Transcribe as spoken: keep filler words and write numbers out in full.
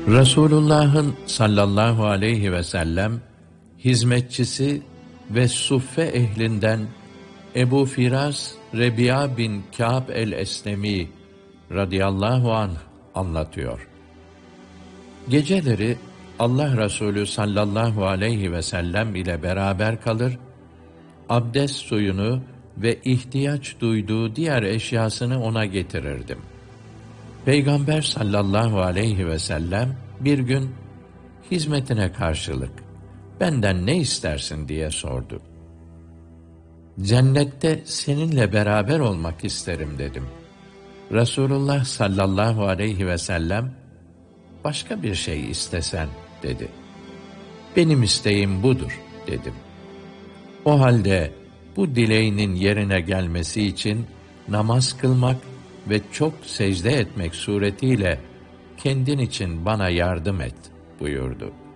Resulullah'ın sallallahu aleyhi ve sellem hizmetçisi ve suffe ehlinden Ebu Firas Rebi'a bin Kâb el-Eslemi radıyallahu anh anlatıyor. Geceleri Allah Resulü sallallahu aleyhi ve sellem ile beraber kalır, abdest suyunu ve ihtiyaç duyduğu diğer eşyasını ona getirirdim. Peygamber sallallahu aleyhi ve sellem bir gün hizmetine karşılık benden ne istersin diye sordu. Cennette seninle beraber olmak isterim dedim. Resulullah sallallahu aleyhi ve sellem başka bir şey istesen dedi. Benim isteğim budur dedim. O halde bu dileğinin yerine gelmesi için namaz kılmak ve çok secde etmek suretiyle kendin için bana yardım et buyurdu.